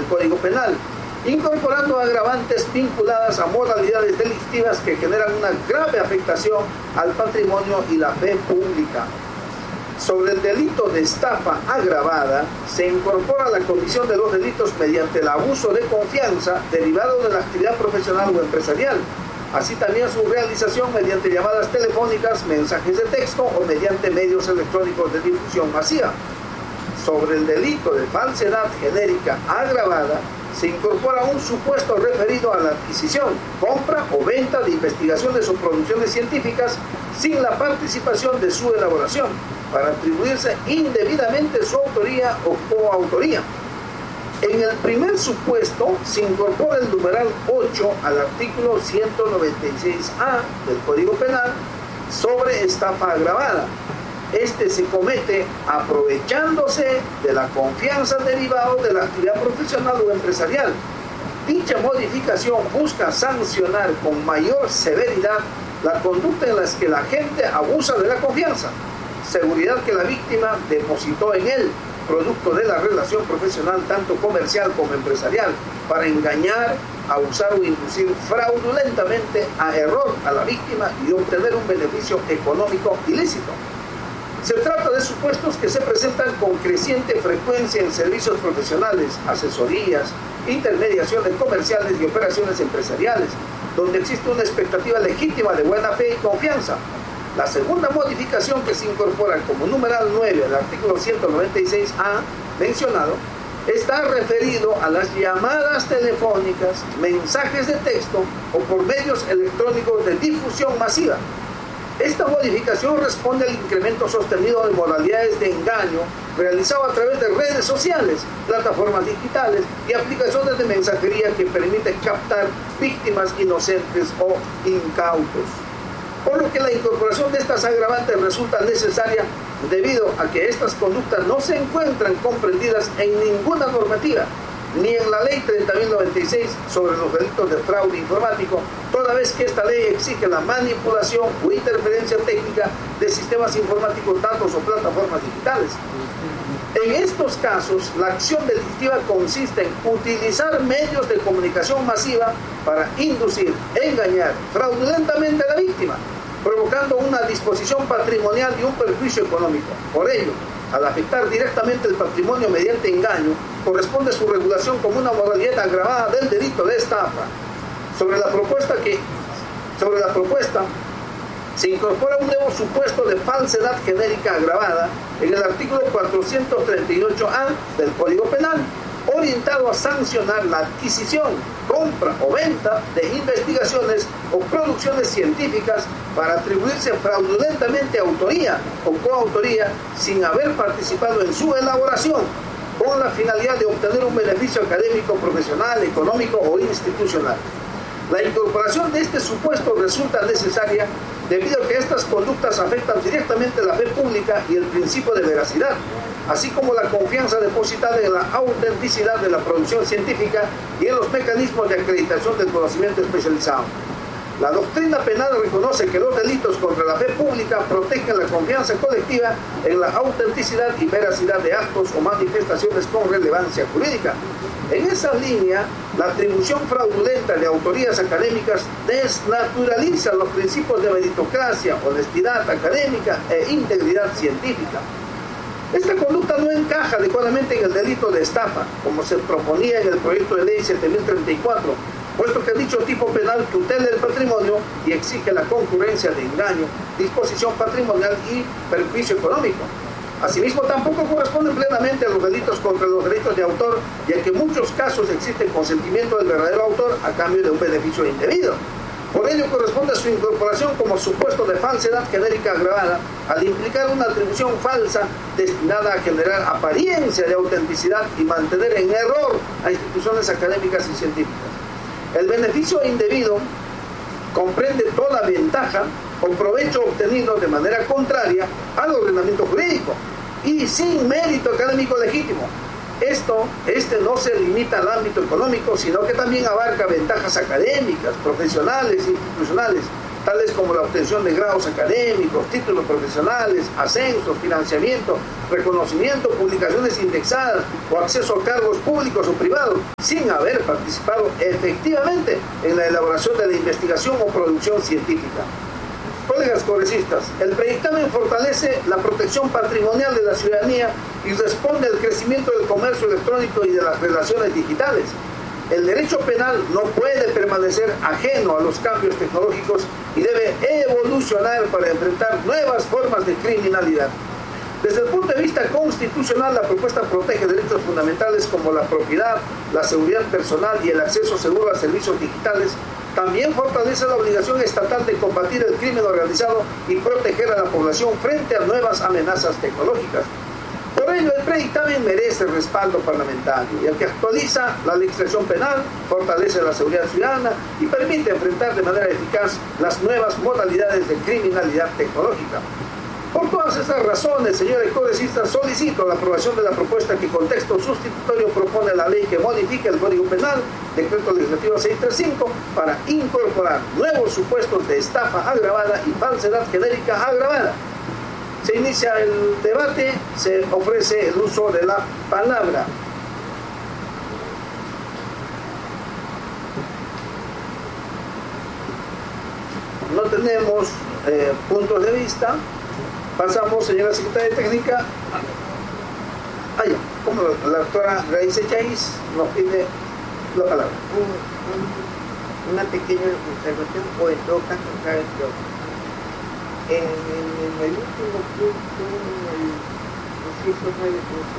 Código Penal, incorporando agravantes vinculadas a modalidades delictivas que generan una grave afectación al patrimonio y la fe pública. Sobre el delito de estafa agravada, se incorpora la comisión de los delitos mediante el abuso de confianza derivado de la actividad profesional o empresarial, así también su realización mediante llamadas telefónicas, mensajes de texto o mediante medios electrónicos de difusión masiva. Sobre el delito de falsedad genérica agravada, se incorpora un supuesto referido a la adquisición, compra o venta de investigaciones o producciones científicas sin la participación de su elaboración, para atribuirse indebidamente su autoría o coautoría. En el primer supuesto se incorpora el numeral 8 al artículo 196A del Código Penal sobre estafa agravada. Este se comete aprovechándose de la confianza derivada de la actividad profesional o empresarial. Dicha modificación busca sancionar con mayor severidad la conducta en la que la gente abusa de la confianza, seguridad que la víctima depositó en él, producto de la relación profesional tanto comercial como empresarial, para engañar, abusar o inducir fraudulentamente a error a la víctima y obtener un beneficio económico ilícito. Se trata de supuestos que se presentan con creciente frecuencia en servicios profesionales, asesorías, intermediaciones comerciales y operaciones empresariales, donde existe una expectativa legítima de buena fe y confianza. La segunda modificación que se incorpora como numeral 9 al artículo 196A mencionado está referido a las llamadas telefónicas, mensajes de texto o por medios electrónicos de difusión masiva. Esta modificación responde al incremento sostenido de modalidades de engaño realizado a través de redes sociales, plataformas digitales y aplicaciones de mensajería que permiten captar víctimas inocentes o incautos. Por lo que la incorporación de estas agravantes resulta necesaria debido a que estas conductas no se encuentran comprendidas en ninguna normativa, ni en la ley 30.096 sobre los delitos de fraude informático, toda vez que esta ley exige la manipulación o interferencia técnica de sistemas informáticos, datos o plataformas digitales. En estos casos, la acción delictiva consiste en utilizar medios de comunicación masiva para inducir, engañar fraudulentamente a la víctima, provocando una disposición patrimonial y un perjuicio económico. Por ello, al afectar directamente el patrimonio mediante engaño, corresponde su regulación como una modalidad agravada del delito de estafa. Sobre la propuesta se incorpora un nuevo supuesto de falsedad genérica agravada en el artículo 438A del Código Penal, orientado a sancionar la adquisición, compra o venta de investigaciones o producciones científicas para atribuirse fraudulentamente autoría o coautoría sin haber participado en su elaboración, con la finalidad de obtener un beneficio académico, profesional, económico o institucional. La incorporación de este supuesto resulta necesaria debido a que estas conductas afectan directamente la fe pública y el principio de veracidad, así como la confianza depositada en la autenticidad de la producción científica y en los mecanismos de acreditación del conocimiento especializado. La doctrina penal reconoce que los delitos contra la fe pública protegen la confianza colectiva en la autenticidad y veracidad de actos o manifestaciones con relevancia jurídica. En esa línea, la atribución fraudulenta de autorías académicas desnaturaliza los principios de meritocracia, honestidad académica e integridad científica. Esta conducta no encaja adecuadamente en el delito de estafa, como se proponía en el proyecto de ley 7034, puesto que dicho tipo penal tutela el patrimonio y exige la concurrencia de engaño, disposición patrimonial y perjuicio económico. Asimismo, tampoco corresponden plenamente a los delitos contra los derechos de autor, ya que en muchos casos existe consentimiento del verdadero autor a cambio de un beneficio indebido. Por ello, corresponde a su incorporación como supuesto de falsedad genérica agravada, al implicar una atribución falsa destinada a generar apariencia de autenticidad y mantener en error a instituciones académicas y científicas. El beneficio indebido comprende toda ventaja o provecho obtenido de manera contraria al ordenamiento jurídico y sin mérito académico legítimo. Este no se limita al ámbito económico, sino que también abarca ventajas académicas, profesionales e institucionales, tales como la obtención de grados académicos, títulos profesionales, ascensos, financiamiento, reconocimiento, publicaciones indexadas o acceso a cargos públicos o privados, sin haber participado efectivamente en la elaboración de la investigación o producción científica. Colegas congresistas, el predictamen fortalece la protección patrimonial de la ciudadanía y responde al crecimiento del comercio electrónico y de las relaciones digitales. El derecho penal no puede permanecer ajeno a los cambios tecnológicos y debe evolucionar para enfrentar nuevas formas de criminalidad. Desde el punto de vista constitucional, la propuesta protege derechos fundamentales como la propiedad, la seguridad personal y el acceso seguro a servicios digitales. También fortalece la obligación estatal de combatir el crimen organizado y proteger a la población frente a nuevas amenazas tecnológicas. Por ello, el predictamen merece respaldo parlamentario, ya que actualiza la legislación penal, fortalece la seguridad ciudadana y permite enfrentar de manera eficaz las nuevas modalidades de criminalidad tecnológica. Por todas estas razones, señores congresistas, solicito la aprobación de la propuesta que con texto sustitutorio propone la ley que modifique el Código Penal, Decreto Legislativo 635, para incorporar nuevos supuestos de estafa agravada y falsedad genérica agravada. Se inicia el debate, se ofrece el uso de la palabra. No tenemos puntos de vista. Pasamos, señora secretaria técnica. Como la doctora Raíz Chais nos pide la palabra. Una pequeña observación, o en todo caso, en el último punto, el inciso 9,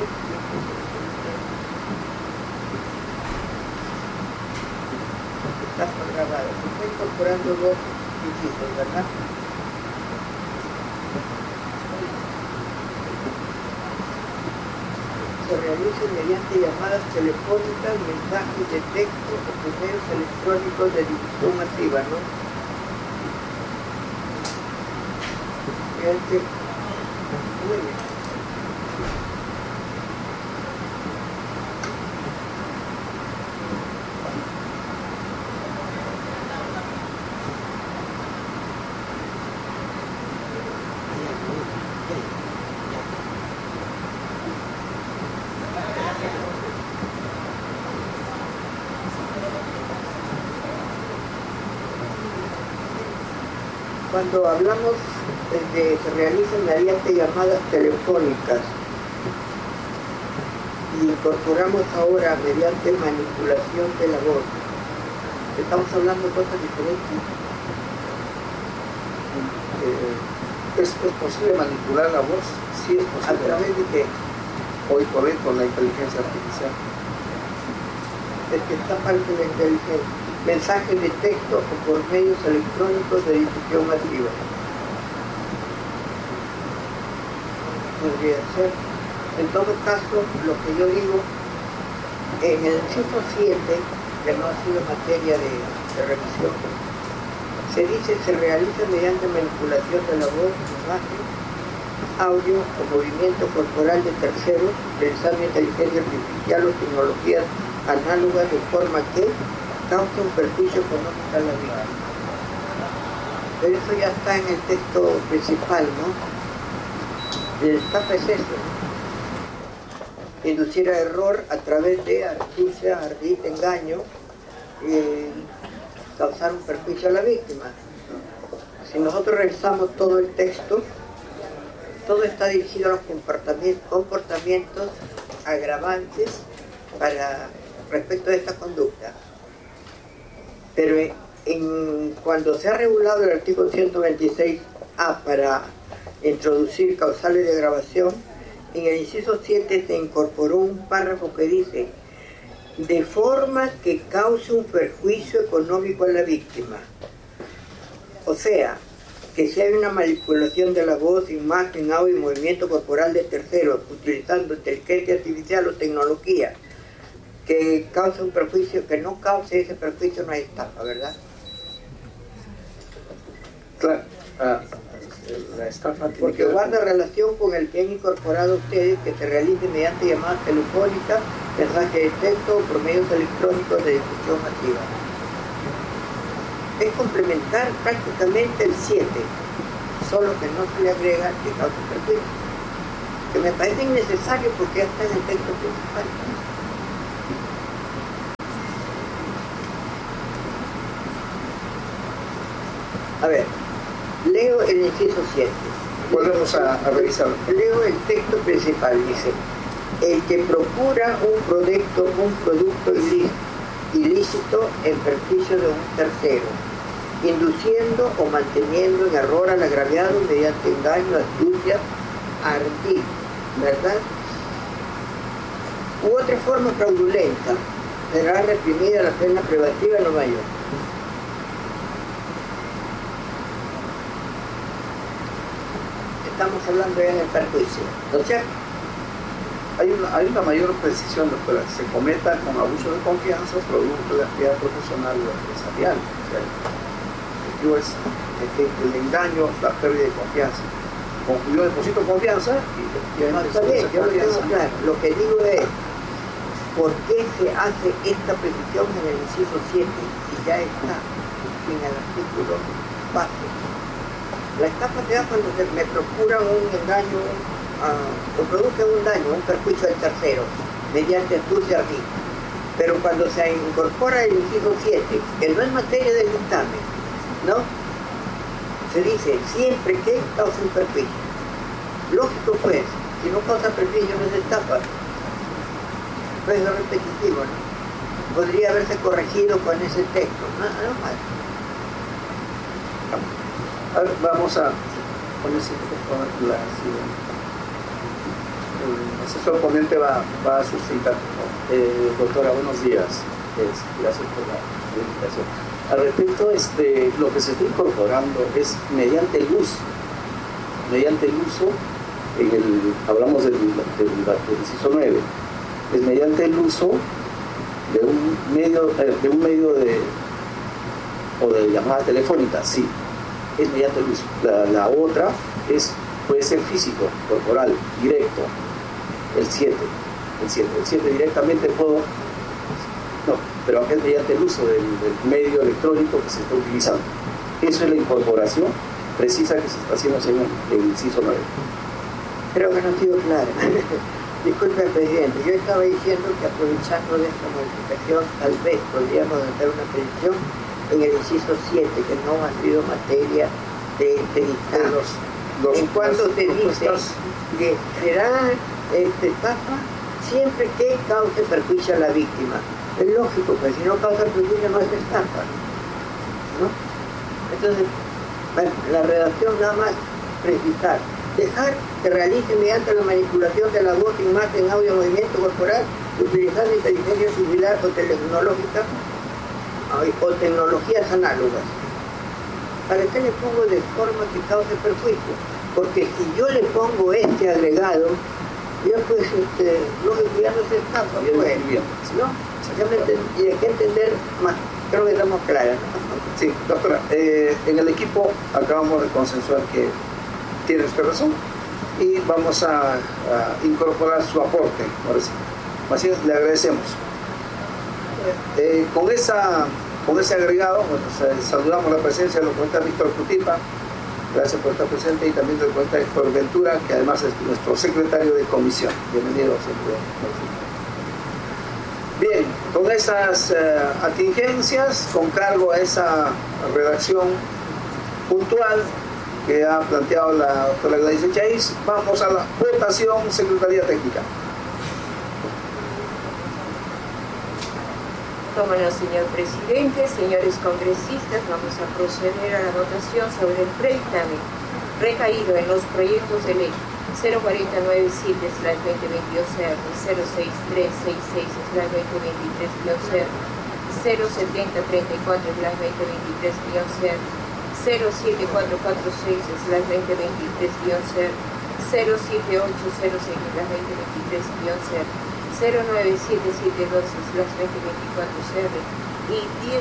está grabado. Se está incorporando dos incisos, ¿verdad? Se realicen mediante llamadas telefónicas, mensajes de texto o por medios electrónicos de difusión masiva, ¿no? Muy bien. Cuando hablamos de que se realicen mediante llamadas telefónicas y incorporamos ahora mediante manipulación de la voz, estamos hablando de cosas diferentes. ¿Es posible manipular la voz? Sí, es posible. ¿A través de qué? Hoy por hoy con la inteligencia artificial. Es que está parte de la inteligencia. Mensajes de texto o por medios electrónicos de difusión masiva. Podría ser. En todo caso, lo que yo digo, en el inciso 7, que no ha sido materia de revisión, se dice se realiza mediante manipulación de la voz, imagen, audio o movimiento corporal de terceros, utilizando inteligencia artificial o tecnologías análogas de forma que causa un perjuicio económico a la vida. Pero eso ya está en el texto principal, ¿no? El estafa es eso. Inducir a error a través de astucia, ardid, engaño, causar un perjuicio a la víctima. Si nosotros revisamos todo el texto, todo está dirigido a los comportamientos agravantes respecto de esta conducta. Pero cuando se ha regulado el artículo 126A para introducir causales de agravación, en el inciso 7 se incorporó un párrafo que dice: de forma que cause un perjuicio económico a la víctima. O sea, que si hay una manipulación de la voz, imagen, audio y movimiento corporal de terceros utilizando inteligencia artificial o tecnología que causa un perjuicio, que no cause ese perjuicio, no hay estafa, ¿verdad? Claro, la estafa porque guarda relación con el que han incorporado ustedes, que se realice mediante llamadas telefónicas, mensajes de texto o por medios electrónicos de difusión masiva. Es complementar prácticamente el 7, solo que no se le agrega que causa perjuicio, que me parece innecesario porque ya está en el texto principal. A ver, leo el inciso 7. Volvemos a revisarlo. Leo el texto principal, dice: el que procura un producto ilícito en perjuicio de un tercero, induciendo o manteniendo en error al agraviado mediante engaño, astucia, ardid, ¿verdad? U otra forma fraudulenta, será reprimida la pena privativa en lo mayor. Estamos hablando ya del perjuicio, ¿no es cierto? Hay una mayor precisión, doctora. Se cometa con abuso de confianza producto de la actividad profesional o empresarial. O sea, el objetivo es el engaño, la pérdida de confianza. Yo deposito confianza y efectivamente está bien, yo lo tengo claro. Lo que digo es, ¿por qué se hace esta precisión en el inciso 7 si ya está en el artículo base? La estafa se da cuando me procuran un engaño o producen un daño, un perjuicio al tercero, mediante astucia ardid. Pero cuando se incorpora el inciso 7, que no es materia del dictamen, ¿no? Se dice siempre que causa un perjuicio. Lógico pues, si no causa perjuicio no es estafa. Pues es repetitivo, ¿no? Podría haberse corregido con ese texto, no más. A ver, vamos a poner el asesor ponente va a suscitar. Doctora, buenos días. Gracias por la invitación. Al respecto, lo que se está incorporando es mediante el uso. Mediante el uso, hablamos del inciso 9, es mediante el uso de un medio o de llamada telefónica, sí, es mediante el uso. La otra puede ser físico, corporal, directo. El 7 directamente puedo, no, pero acá es mediante el uso del medio electrónico que se está utilizando. Eso es la incorporación precisa que se está haciendo según el inciso 9. Creo que no ha sido claro. Disculpe, presidente, yo estaba diciendo que aprovechando de esta modificación, tal vez podríamos hacer una precisión en el inciso 7, que no ha sido materia de dictamen. En cuanto se dice que será estafa siempre que cause perjuicio a la víctima. Es lógico, pues si no causa perjuicio no es estafa, ¿no? Entonces, bueno, la redacción nada más precisar, dejar que realice mediante la manipulación de la voz, imagen, audio, movimiento corporal, utilizando inteligencia similar o tecnológica o tecnologías análogas. ¿Para qué le pongo de forma que cause perjuicio? Porque si yo le pongo este agregado, ya pues lógico, ya no se estafa, pues, ¿no? Y hay que entender más, creo que estamos claros, ¿no? Sí, doctora, en el equipo acabamos de consensuar que tiene usted razón y vamos a incorporar su aporte, así le agradecemos. Con ese agregado, saludamos la presencia del documenta Víctor Cutipa, gracias por estar presente, y también del documenta Héctor Ventura, que además es nuestro secretario de comisión. Bienvenido siempre. Bien, con esas atingencias, con cargo a esa redacción puntual que ha planteado la doctora Gladys Echaíz, vamos a la votación, Secretaría Técnica. Bueno, señor presidente, señores congresistas, vamos a proceder a la votación sobre el predictamen recaído en los proyectos de ley 049-7/2022-CR, 06366/2023-CR, 07034/2023-CR, 07446/2023-CR, 07806/2023-CR, 09772/2024-CR y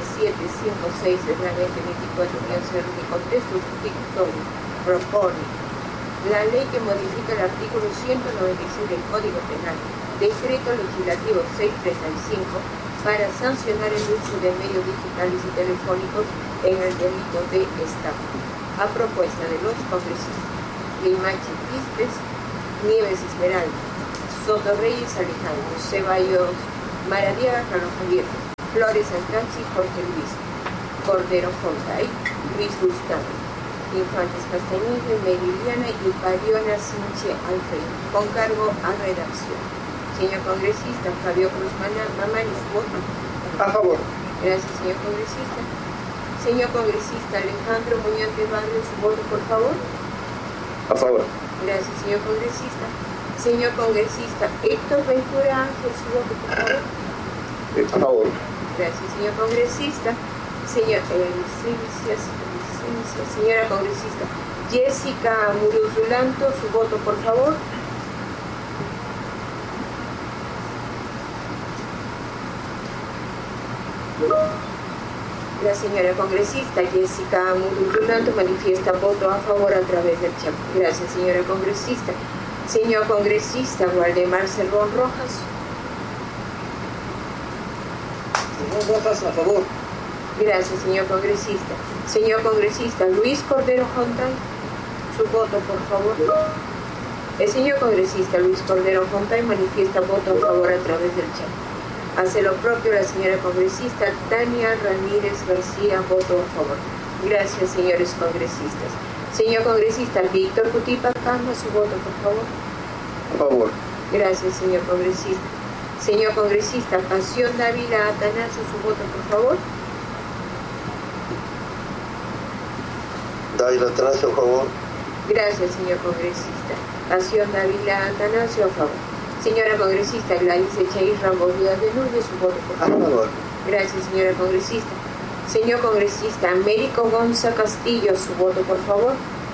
10756/2024-CR de contexto sustitutorio propone la ley que modifica el artículo 196 del Código Penal, decreto legislativo 635, para sancionar el uso de medios digitales y telefónicos en el delito de estafa, a propuesta de los congresistas Limache Quispe, Nieves Esmeralda, Soto Reyes Alejandro, Ceballos Maradiaga, Carlos Javier, Flores Alcanci y Jorge Luis. Cordero Fontay, Luis Gustavo Infantes Castañeda, Meriliana y Pariona Sinche Alfredo, con cargo a redacción. Señor congresista Fabio Cruz Mamani, su voto. A favor. Gracias, señor congresista. Señor congresista Alejandro Muñoz de Barrio, su voto, por favor. A favor. Gracias, señor congresista. Señor congresista Héctor Ventura Ángel, su voto, por favor. A favor. Gracias, señor congresista. Señora congresista Jessica Muruzulanto, su voto, por favor. La señora congresista Jessica Muruzulanto manifiesta voto a favor a través del chat. Gracias, señora congresista. Señor congresista Waldemar Cerrón Rojas. Cerrón Rojas, a favor. Gracias, señor congresista. Señor congresista Luis Cordero Fontay, su voto, por favor. El señor congresista Luis Cordero Fontay manifiesta voto a favor a través del chat. Hace lo propio la señora congresista Tania Ramírez García, voto a favor. Gracias, señores congresistas. Señor congresista Víctor Cutipa Cama, su voto, por favor. A favor. Gracias, señor congresista. Señor congresista Pasión Dávila Atanasio, su voto, por favor. Dávila Atanasio, a favor. Gracias, señor congresista. Pasión Dávila Atanasio, a favor. Señora congresista Gladys Echaíz Ramos Díaz de Núñez, su voto, por favor. Gracias, señora congresista. Señor congresista Américo Gonza Castillo, su voto, por favor.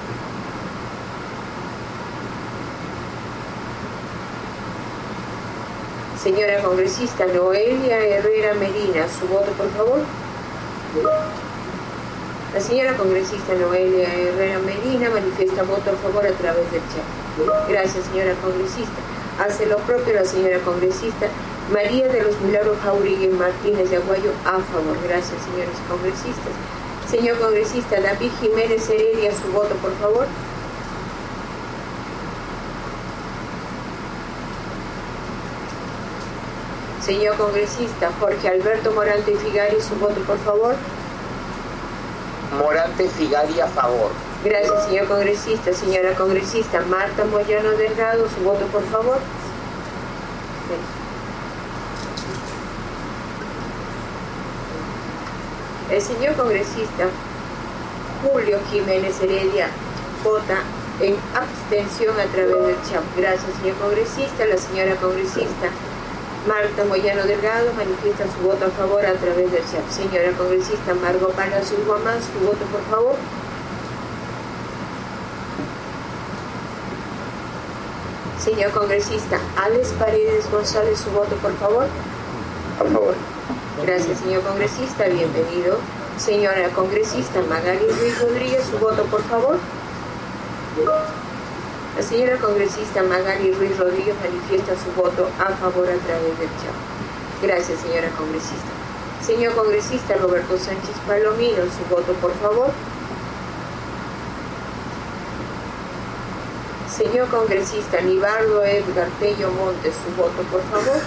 Señora congresista Noelia Herrera Medina, su voto, por favor. La señora congresista Noelia Herrera Medina manifiesta voto a favor a través del chat. Gracias, señora congresista. Hace lo propio la señora congresista María de los Milagros Jauregui Martínez de Aguayo, a favor. Gracias, señores congresistas. Señor congresista David Jiménez Heredia, su voto, por favor. Señor congresista Jorge Alberto Morante Figari, su voto, por favor. Morante Figari, a favor. Gracias, señor congresista. Señora congresista Marta Moyano Delgado, su voto, por favor. El señor congresista Julio Jiménez Heredia vota en abstención a través del chat. Gracias, señor congresista. La señora congresista Marta Moyano Delgado manifiesta su voto a favor a través del chat. Señora congresista Margot Palacios Guamán, su voto, por favor. Señor congresista Alex Paredes González, su voto, por favor. A favor. Gracias, señor congresista. Bienvenido. Señora congresista Magali Ruiz Rodríguez, su voto, por favor. La señora congresista Magali Ruiz Rodríguez manifiesta su voto a favor a través del chat. Gracias, señora congresista. Señor congresista Roberto Sánchez Palomino, su voto, por favor. Señor congresista Nibardo Edgar Tello Montes, su voto, por favor.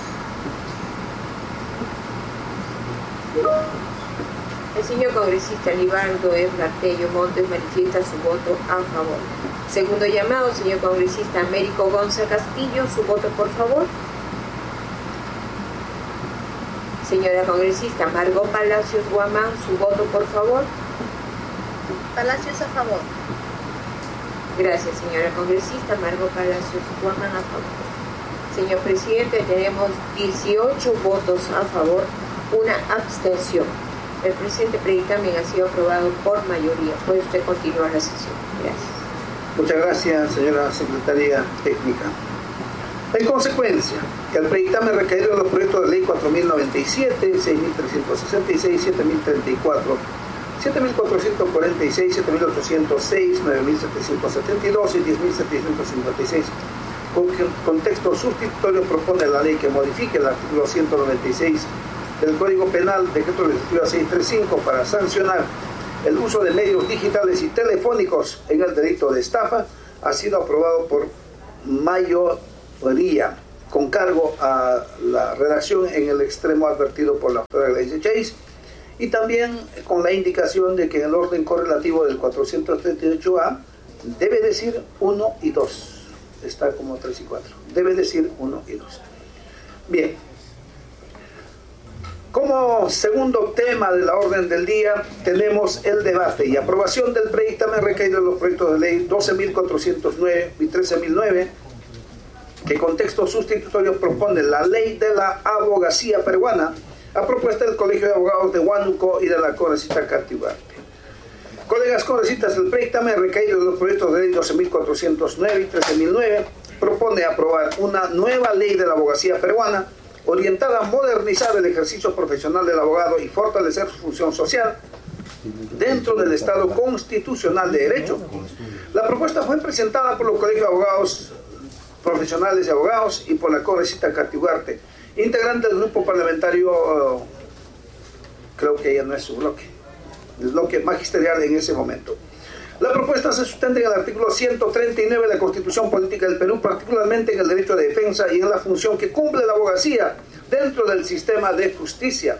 El señor congresista Nibardo Edgar Tello Montes manifiesta su voto a favor. Segundo llamado, señor congresista Américo Gonza Castillo, su voto, por favor. Señora congresista Margot Palacios Guamán, su voto, por favor. Palacios, a favor. Gracias, señora congresista Margot Palacios Guamán, a favor. Señor presidente, tenemos 18 votos a favor, una abstención. El presente predictamen ha sido aprobado por mayoría. Puede usted continuar la sesión. Gracias. Muchas gracias, señora Secretaría Técnica. En consecuencia, el predictamen recaído en los proyectos de ley 4097, 6366, 7034, 7446, 7806, 9772 y 10756. Con texto sustitutorio propone la ley que modifique el artículo 196 del Código Penal, decreto legislativo 635, para sancionar el uso de medios digitales y telefónicos en el delito de estafa, ha sido aprobado por mayoría, con cargo a la redacción en el extremo advertido por la doctora Gladys Echaíz y también con la indicación de que en el orden correlativo del 438A debe decir 1 y 2. Está como 3 y 4. Debe decir 1 y 2. Bien. Como segundo tema de la orden del día tenemos el debate y aprobación del predictamen recaído en los proyectos de ley 12.409 y 13.009, que con texto sustitutorio propone la ley de la abogacía peruana a propuesta del Colegio de Abogados de Huánuco y de la Congresista Catiguarte. Colegas congresistas, el predictamen recaído en los proyectos de ley 12.409 y 13.009 propone aprobar una nueva ley de la abogacía peruana orientada a modernizar el ejercicio profesional del abogado y fortalecer su función social dentro del Estado constitucional de derecho. La propuesta fue presentada por los colegios de abogados profesionales y abogados y por la congresista Catiguarte, integrante del grupo parlamentario, creo que ya no es su bloque, el bloque magisterial en ese momento. La propuesta se sustenta en el artículo 139 de la Constitución Política del Perú, particularmente en el derecho de defensa y en la función que cumple la abogacía dentro del sistema de justicia.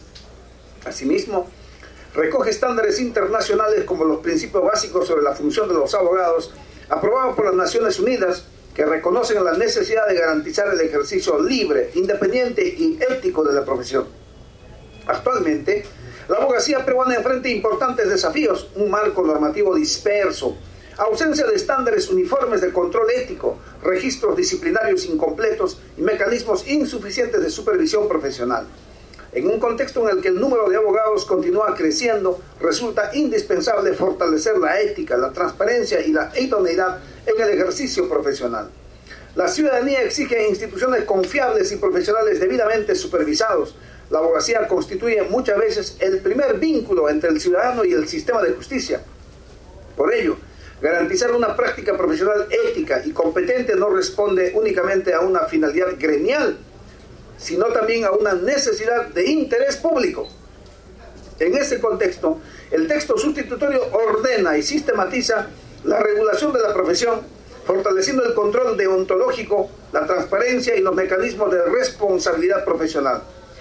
Asimismo, recoge estándares internacionales como los principios básicos sobre la función de los abogados, aprobados por las Naciones Unidas, que reconocen la necesidad de garantizar el ejercicio libre, independiente y ético de la profesión. Actualmente, la abogacía peruana enfrenta importantes desafíos: un marco normativo disperso, ausencia de estándares uniformes de control ético, registros disciplinarios incompletos y mecanismos insuficientes de supervisión profesional. En un contexto en el que el número de abogados continúa creciendo, resulta indispensable fortalecer la ética, la transparencia y la idoneidad en el ejercicio profesional. La ciudadanía exige instituciones confiables y profesionales debidamente supervisados. La abogacía constituye muchas veces el primer vínculo entre el ciudadano y el sistema de justicia. Por ello, garantizar una práctica profesional ética y competente no responde únicamente a una finalidad gremial, sino también a una necesidad de interés público. En ese contexto, el texto sustitutorio ordena y sistematiza la regulación de la profesión, fortaleciendo el control deontológico, la transparencia y los mecanismos de responsabilidad profesional.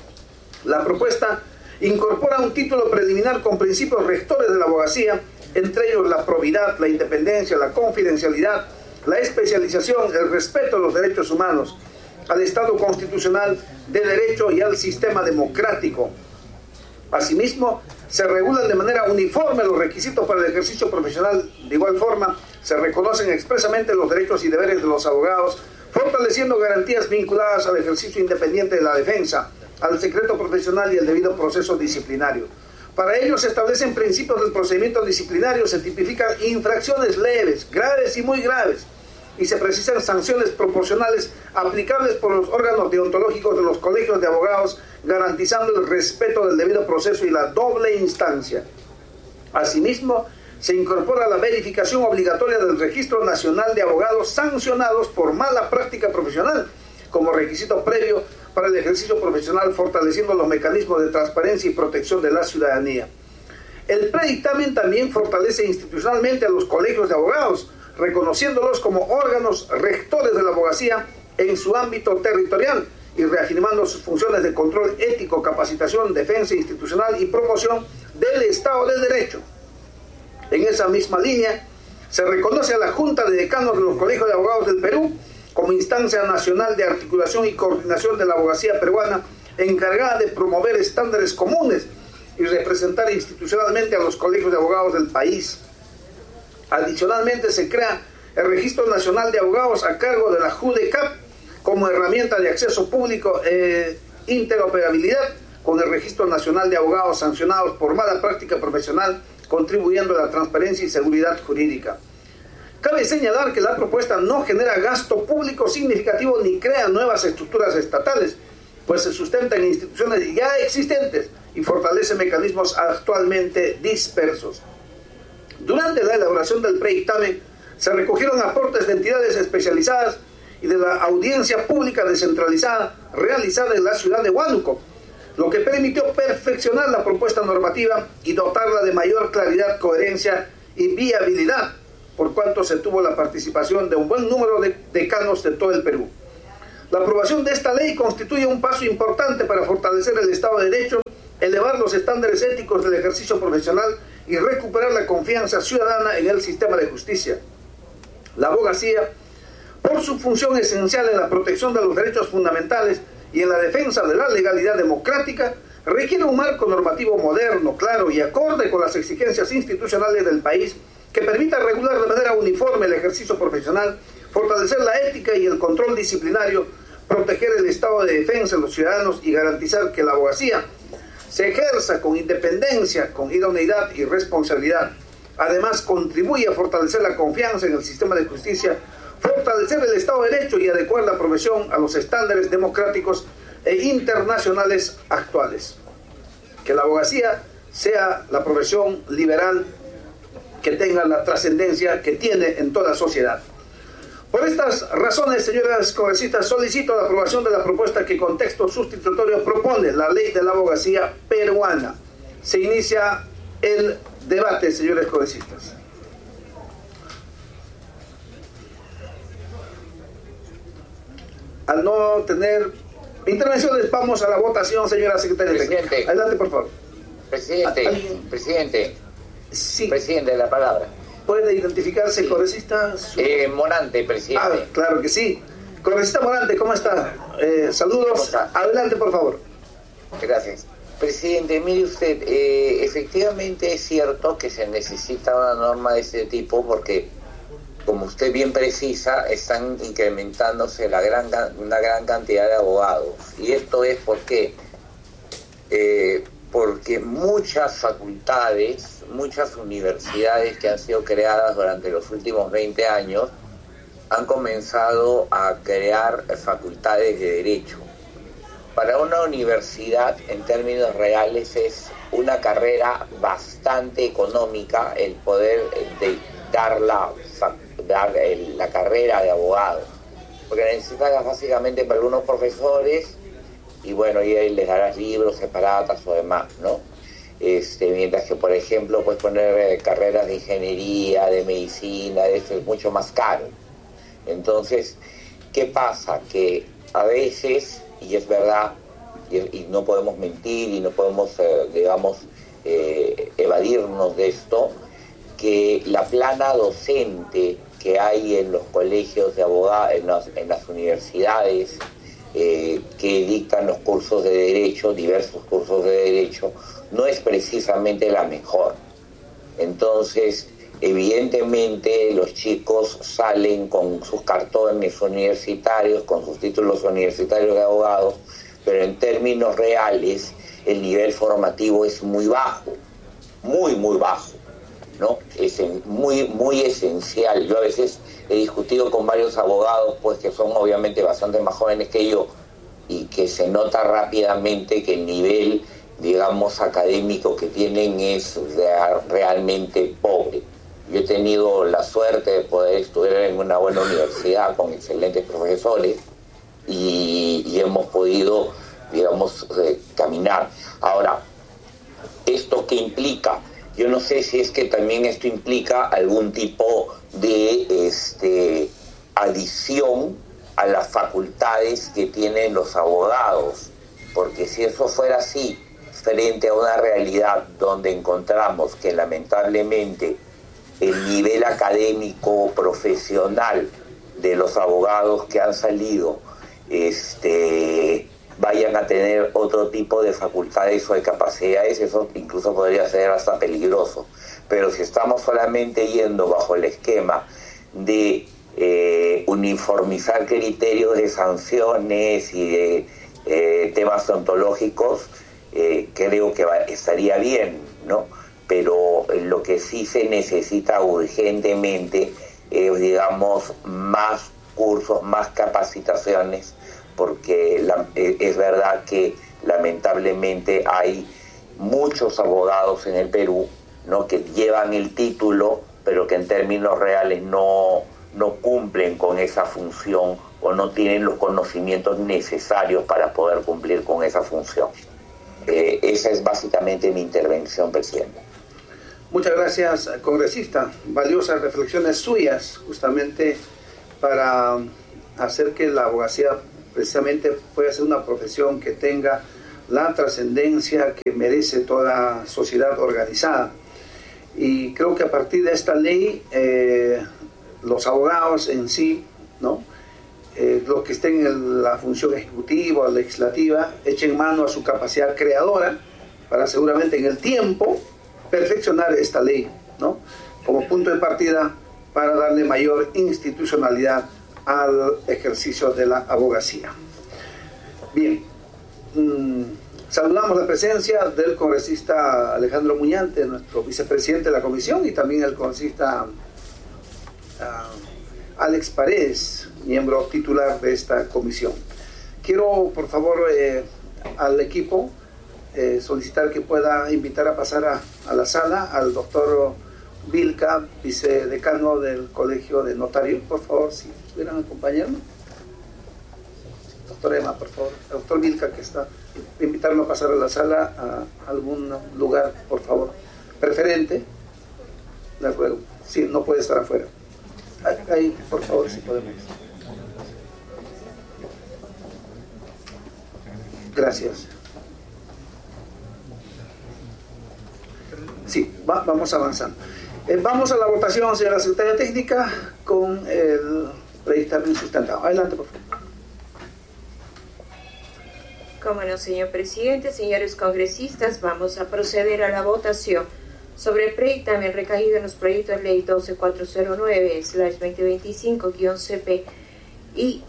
La propuesta incorpora un título preliminar con principios rectores de la abogacía, entre ellos la probidad, la independencia, la confidencialidad, la especialización, el respeto a los derechos humanos, al Estado constitucional de derecho y al sistema democrático. Asimismo, se regulan de manera uniforme los requisitos para el ejercicio profesional. De igual forma, se reconocen expresamente los derechos y deberes de los abogados, fortaleciendo garantías vinculadas al ejercicio independiente de la defensa, al secreto profesional y el debido proceso disciplinario. Para ello se establecen principios del procedimiento disciplinario, se tipifican infracciones leves, graves y muy graves, y se precisan sanciones proporcionales aplicables por los órganos deontológicos de los colegios de abogados, garantizando el respeto del debido proceso y la doble instancia. Asimismo, se incorpora la verificación obligatoria del Registro Nacional de Abogados sancionados por mala práctica profesional como requisito previo para el ejercicio profesional, fortaleciendo los mecanismos de transparencia y protección de la ciudadanía. El predictamen también fortalece institucionalmente a los colegios de abogados, reconociéndolos como órganos rectores de la abogacía en su ámbito territorial y reafirmando sus funciones de control ético, capacitación, defensa institucional y promoción del Estado de Derecho. En esa misma línea, se reconoce a la Junta de Decanos de los Colegios de Abogados del Perú como instancia nacional de articulación y coordinación de la abogacía peruana, encargada de promover estándares comunes y representar institucionalmente a los colegios de abogados del país. Adicionalmente, se crea el Registro Nacional de Abogados a cargo de la JUDECAP como herramienta de acceso público e interoperabilidad con el Registro Nacional de Abogados sancionados por mala práctica profesional, contribuyendo a la transparencia y seguridad jurídica. Cabe señalar que la propuesta no genera gasto público significativo ni crea nuevas estructuras estatales, pues se sustenta en instituciones ya existentes y fortalece mecanismos actualmente dispersos. Durante la elaboración del predictamen se recogieron aportes de entidades especializadas y de la audiencia pública descentralizada realizada en la ciudad de Huánuco, lo que permitió perfeccionar la propuesta normativa y dotarla de mayor claridad, coherencia y viabilidad, por cuanto se tuvo la participación de un buen número de decanos de todo el Perú. La aprobación de esta ley constituye un paso importante para fortalecer el Estado de Derecho elevar los estándares éticos del ejercicio profesional y recuperar la confianza ciudadana en el sistema de justicia. La abogacía, por su función esencial en la protección de los derechos fundamentales y en la defensa de la legalidad democrática, requiere un marco normativo moderno, claro y acorde con las exigencias institucionales del país que permita regular de manera uniforme el ejercicio profesional, fortalecer la ética y el control disciplinario, proteger el estado de defensa de los ciudadanos y garantizar que la abogacía se ejerza con independencia, con idoneidad y responsabilidad. Además, contribuye a fortalecer la confianza en el sistema de justicia, fortalecer el Estado de Derecho y adecuar la profesión a los estándares democráticos e internacionales actuales. Que la abogacía sea la profesión liberal que tenga la trascendencia que tiene en toda sociedad. Por estas razones, señoras congresistas, solicito la aprobación de la propuesta que con texto sustitutorio propone la ley de la abogacía peruana. Se inicia el debate, señores congresistas. Al no tener intervenciones, vamos a la votación, señora secretaria. Presidente. Adelante, por favor. Presidente, Sí. presidente, la palabra. ¿Puede identificarse, congresista? Morante, presidente. Ah, claro que sí. Congresista Morante, ¿cómo está? Saludos. ¿Cómo está? Adelante, por favor. Gracias. Presidente, mire usted, efectivamente es cierto que se necesita una norma de este tipo porque, como usted bien precisa, están incrementándose una gran cantidad de abogados. Y esto es porque muchas facultades, muchas universidades que han sido creadas durante los últimos 20 años han comenzado a crear facultades de derecho. Para una universidad, en términos reales, es una carrera bastante económica el poder dar la carrera de abogado, porque necesitas básicamente para algunos profesores y bueno, y ahí les darás libros, separatas o demás, ¿no? Mientras que, por ejemplo, puedes poner carreras de ingeniería, de medicina, esto es mucho más caro. Entonces, ¿qué pasa? Que a veces, y es verdad, y no podemos mentir y no podemos, evadirnos de esto, que la plana docente que hay en los colegios de abogados, en las universidades, que dictan los cursos de derecho, diversos cursos de derecho, no es precisamente la mejor. Entonces, evidentemente los chicos salen con sus cartones universitarios, con sus títulos universitarios de abogados, pero en términos reales el nivel formativo es muy bajo, muy bajo, ¿no? Es muy esencial. Yo a veces he discutido con varios abogados, pues que son obviamente bastante más jóvenes que yo, y que se nota rápidamente que el nivel, digamos, académico que tienen es realmente pobre. Yo he tenido la suerte de poder estudiar en una buena universidad con excelentes profesores y hemos podido, digamos, caminar. Ahora, ¿esto qué implica? Yo no sé si es que también esto implica algún tipo de adición a las facultades que tienen los abogados, porque si eso fuera así, frente a una realidad donde encontramos que lamentablemente el nivel académico profesional de los abogados que han salido vayan a tener otro tipo de facultades o de capacidades, eso incluso podría ser hasta peligroso. Pero si estamos solamente yendo bajo el esquema de uniformizar criterios de sanciones y de temas ontológicos, creo que estaría bien, ¿no? Pero lo que sí se necesita urgentemente es, digamos, más cursos, más capacitaciones, porque es verdad que lamentablemente hay muchos abogados en el Perú, ¿no?, que llevan el título, pero que en términos reales no cumplen con esa función o no tienen los conocimientos necesarios para poder cumplir con esa función. Esa es básicamente mi intervención, presidente. Muchas gracias, congresista. Valiosas reflexiones suyas, justamente para hacer que la abogacía precisamente pueda ser una profesión que tenga la trascendencia que merece toda sociedad organizada. Y creo que a partir de esta ley, los abogados en sí, ¿no? Los que estén en la función ejecutiva o legislativa, echen mano a su capacidad creadora para seguramente en el tiempo perfeccionar esta ley, ¿no? Como punto de partida para darle mayor institucionalidad al ejercicio de la abogacía. Bien, saludamos la presencia del congresista Alejandro Muñante, nuestro vicepresidente de la comisión, y también el congresista Alex Paredes, miembro titular de esta comisión. Quiero, por favor, al equipo solicitar que pueda invitar a pasar a la sala al doctor Vilca, vicedecano del Colegio de Notarios. Por favor, si pudieran acompañarme. Doctor Emma, por favor. El doctor Vilca, que está, invitarlo a pasar a la sala a algún lugar, por favor. Preferente. De acuerdo. Sí, no puede estar afuera. Ahí, por favor, si podemos. Gracias. Sí, vamos avanzando. Vamos a la votación, señora secretaria técnica, con el predictamen sustentado. Adelante, por favor. Cómo no, señor presidente, señores congresistas, vamos a proceder a la votación sobre el predictamen recaído en los proyectos de ley 12409/2025-CP y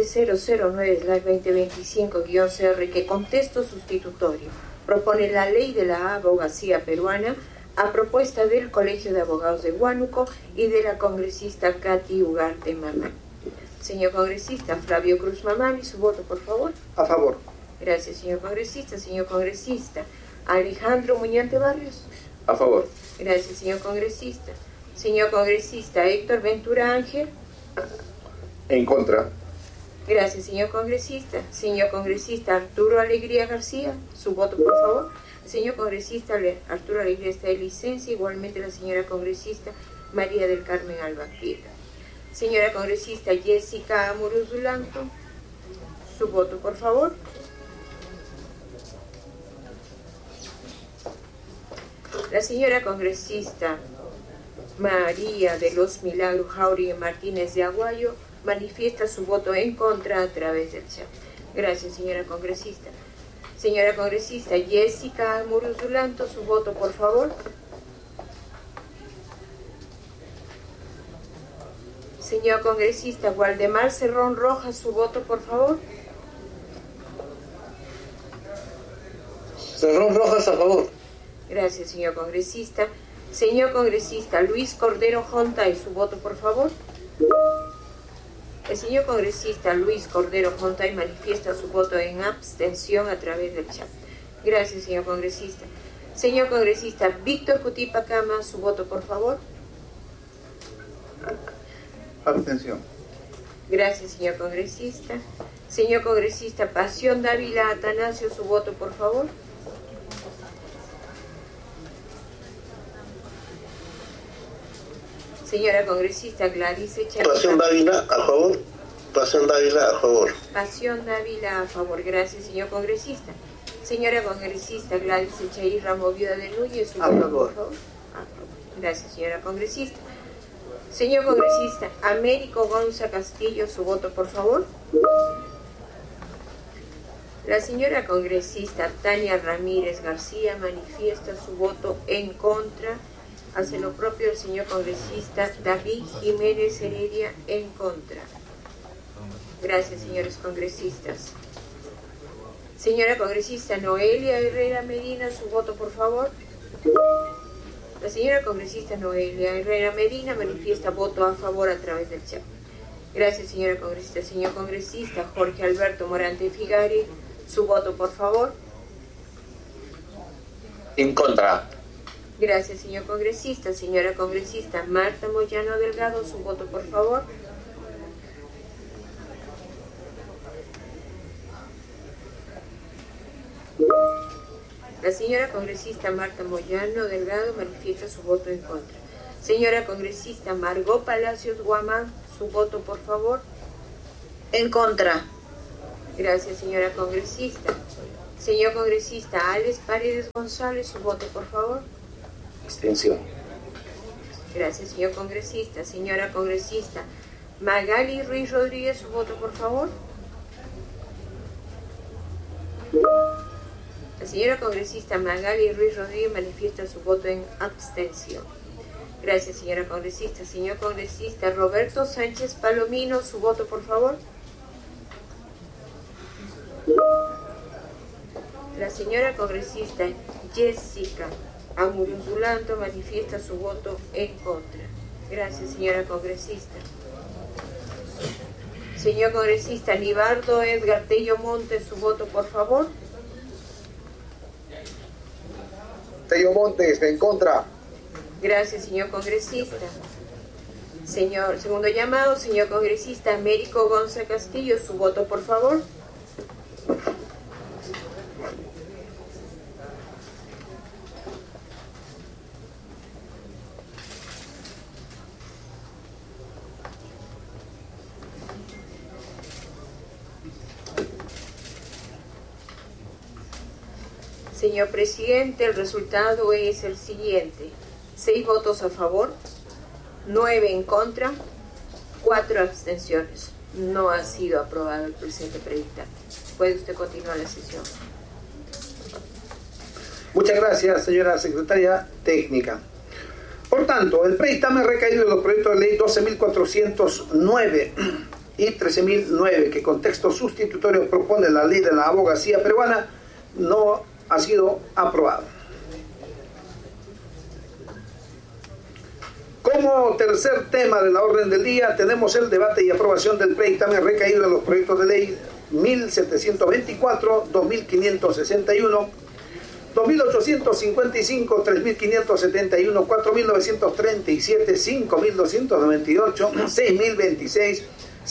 13009/2025-CR, que con texto sustitutorio propone la ley de la abogacía peruana a propuesta del Colegio de Abogados de Huánuco y de la congresista Katy Ugarte Mamani. Señor congresista Flavio Cruz Mamani, su voto, por favor. A favor. Gracias, señor congresista. Señor congresista Alejandro Muñante Barrios. A favor. Gracias, señor congresista. Señor congresista Héctor Ventura Ángel. En contra. Gracias, señor congresista. Señor congresista Arturo Alegría García, su voto, por favor. Señor congresista Arturo Alegría está de licencia, igualmente la señora congresista María del Carmen Alba Piedra. Señora congresista Jessica Amuruzulanto, su voto, por favor. La señora congresista María de los Milagros Jauregui Martínez de Aguayo manifiesta su voto en contra a través del chat. Gracias, señora congresista. Señora congresista Jessica Muruzulanto, su voto, por favor. Señor congresista Waldemar Cerrón Rojas, su voto, por favor. Cerrón Rojas, a favor. Gracias, señor congresista. Señor congresista Luis Cordero Jontay, su voto, por favor. El señor congresista Luis Cordero Jontay manifiesta su voto en abstención a través del chat. Gracias, señor congresista. Señor congresista Víctor Cutipa Cama, su voto, por favor. Abstención. Gracias, señor congresista. Señor congresista Pasión Dávila Atanasio, su voto, por favor. Señora congresista Gladys Echaíz. Pasión Dávila, a favor. Pasión Dávila, a favor. Pasión Dávila, a favor. Gracias, señor congresista. Señora congresista Gladys Echaíz Ramos Viuda de Núñez, su voto, por favor. Gracias, señora congresista. Señor congresista Américo Gonza Castillo, su voto, por favor. La señora congresista Tania Ramírez García manifiesta su voto en contra. Hace lo propio el señor congresista David Jiménez Heredia, en contra. Gracias, señores congresistas. Señora congresista Noelia Herrera Medina, su voto, por favor. La señora congresista Noelia Herrera Medina manifiesta voto a favor a través del chat. Gracias, señora congresista. Señor congresista Jorge Alberto Morante Figari, su voto, por favor. En contra. Gracias, señor congresista. Señora congresista Marta Moyano Delgado, su voto, por favor. La señora congresista Marta Moyano Delgado manifiesta su voto en contra. Señora congresista Margot Palacios Guamán, su voto, por favor. En contra. Gracias, señora congresista. Señor congresista Alex Paredes González, su voto, por favor. Abstención. Gracias, señor congresista. Señora congresista Magali Ruiz Rodríguez, su voto, por favor. La señora congresista Magali Ruiz Rodríguez manifiesta su voto en abstención. Gracias, señora congresista. Señor congresista Roberto Sánchez Palomino, su voto, por favor. La señora congresista Jessica Amuruzulando manifiesta su voto en contra. Gracias, señora congresista. Señor congresista Libardo Edgar Tello Montes, su voto, por favor. Tello Montes, en contra. Gracias, señor congresista. Segundo llamado, señor congresista Américo Gonza Castillo, su voto, por favor. Señor presidente, el resultado es el siguiente: 6 votos a favor, 9 en contra, 4 abstenciones. No ha sido aprobado el presente predictamen. Puede usted continuar la sesión. Muchas gracias, señora secretaria técnica. Por tanto, el predictamen recaído en los proyectos de ley 12.409 y 13.009, que con texto sustitutorio propone la ley de la abogacía peruana, no ha sido aprobado. Como tercer tema de la orden del día, tenemos el debate y aprobación del predictamen recaído en los proyectos de ley 1724, 2561, 2855, 3571, 4937, 5298, 6026,